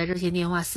的热线电话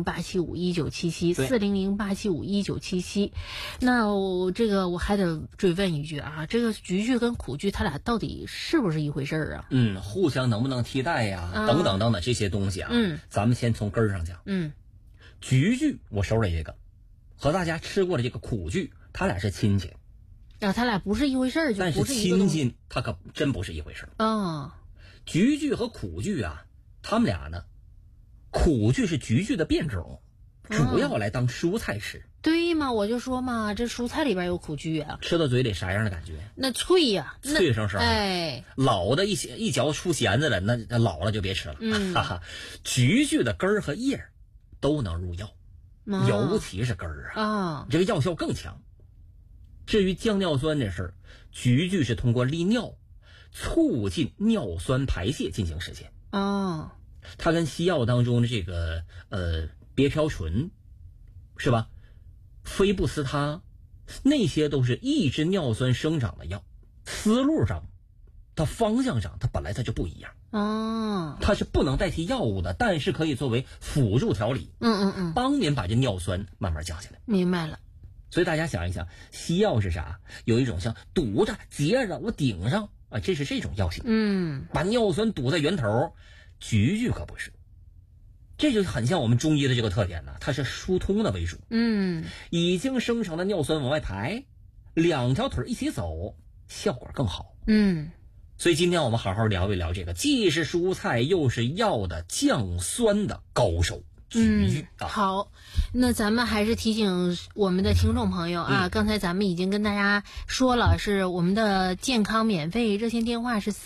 400-875-1977，400-875-1977。那我还得追问一句啊，这个菊苣跟苦苣它俩到底是不是一回事儿啊？ 互相能不能替代呀？等等等等这些东西啊，咱们先从根儿上讲。菊苣我手里这个和大家吃过的这个苦苣，它俩是亲戚。 它俩不是一回事儿， 但是亲戚它可真不是一回事儿啊。 菊苣和苦苣啊，他们俩呢，苦苣是菊苣的变种，主要来当蔬菜吃。 对嘛，我就说嘛，这蔬菜里边有苦苣啊， 吃到嘴里啥样的感觉？ 那脆呀， 脆生生。 哎， 老的一嚼出弦子了，那老了就别吃了。哈哈，菊苣的根儿和叶都能入药，尤其是根儿啊，这个药效更强。至于降尿酸这事儿，菊苣是通过利尿促进尿酸排泄进行实现。它跟西药当中的这个别飘醇是吧？非布司他那些都是抑制尿酸生长的药，思路上它方向上它本来它就不一样。它是不能代替药物的，但是可以作为辅助调理。帮您把这尿酸慢慢降下来。 明白了。 所以大家想一想，西药是啥？有一种像堵着、结着、我顶上啊，这是这种药性。把尿酸堵在源头。菊苣可不是，这就很像我们中医的这个特点呢，它是疏通的为主。已经生成的尿酸往外排，两条腿一起走，效果更好。所以今天我们好好聊一聊这个既是蔬菜又是药的降酸的高手。 好，那咱们还是提醒我们的听众朋友啊，刚才咱们已经跟大家说了，是我们的健康免费热线电话是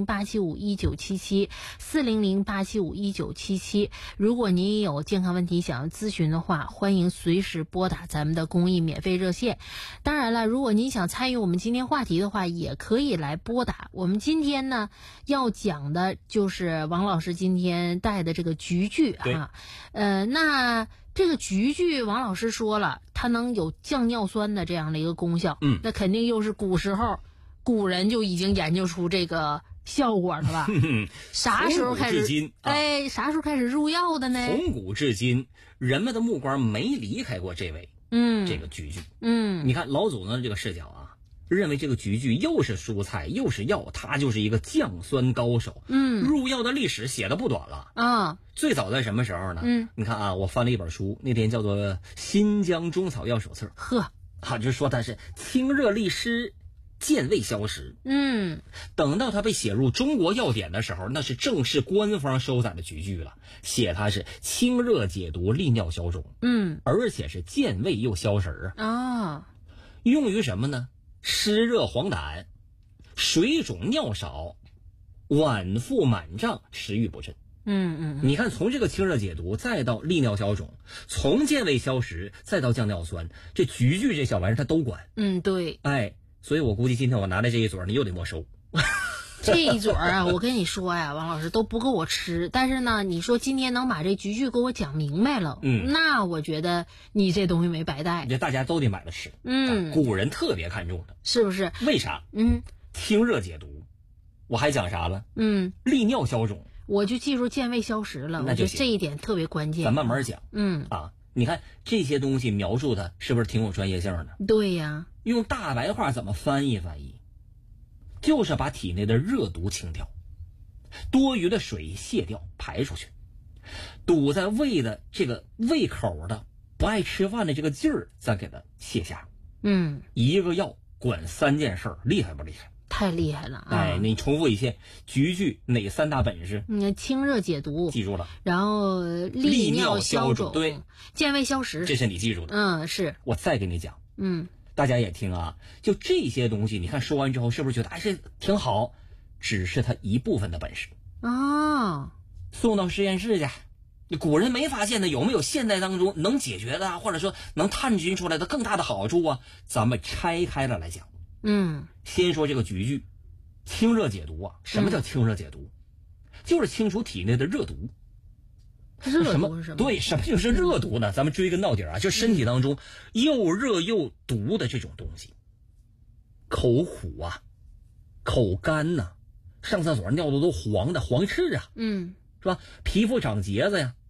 400-875-1977，400-875-1977。如果您有健康问题想要咨询的话，欢迎随时拨打咱们的公益免费热线。当然了，如果您想参与我们今天话题的话，也可以来拨打。我们今天呢要讲的就是王老师今天带的这个菊苣啊。那这个菊苣王老师说了，它能有降尿酸的这样的一个功效。那肯定又是古人就已经研究出这个效果了吧？啥时候开始？啥时候开始入药的呢？ 从古至今，人们的目光没离开过这位这个菊苣。你看老祖宗这个视角啊，认为这个菊苣又是蔬菜又是药，它就是一个降酸高手。入药的历史写的不短了啊。最早在什么时候呢？你看啊，我翻了一本书，那天叫做《新疆中草药手册》。就是说它是清热利湿、健胃消食。等到它被写入中国药典的时候，那是正式官方收载的菊苣了，写它是清热解毒、利尿消肿。而且是健胃又消食啊。用于什么呢？湿热黄疸、水肿尿少、脘腹满胀、食欲不振。你看从这个清热解毒再到利尿消肿，从健胃消食再到降尿酸，这菊苣这小玩意儿它都管。 对。 所以我估计今天我拿来这一嘴你又得没收。 这一嘴啊，我跟你说呀，王老师都不够我吃。但是呢，你说今天能把这菊苣给我讲明白了，那我觉得你这东西没白带。 这大家都得买了吃。古人特别看重的， 是不是？ 为啥？清热解毒。我还讲啥了？利尿消肿。 我就记住健胃消食了，我觉得这一点特别关键。 咱慢慢讲。你看这些东西描述的是不是挺有专业性的？ 对呀。 用大白话怎么翻译？就是把体内的热毒清掉，多余的水泄掉排出去，堵在胃的这个胃口的不爱吃饭的这个劲儿再给它卸下。一个药管3件事儿，厉害不厉害？ 太厉害了啊！ 你重复一下，菊苣哪3大本事？ 清热解毒， 记住了。 然后利尿消肿， 对， 健胃消食， 这是你记住的。 是。 我再给你讲。大家也听啊，就这些东西，你看说完之后是不是觉得这挺好？只是它一部分的本事啊。送到实验室去，古人没发现的有没有现代当中能解决的，或者说能探寻出来的更大的好处啊？咱们拆开了来讲。先说这个菊苣，清热解毒啊。什么叫清热解毒？就是清除体内的热毒。 热毒是什么？ 对，什么就是热毒呢？咱们追根到底啊，就身体当中又热又毒的这种东西。口苦啊，口干呐，上厕所尿的都黄赤啊，是吧？皮肤长结子呀，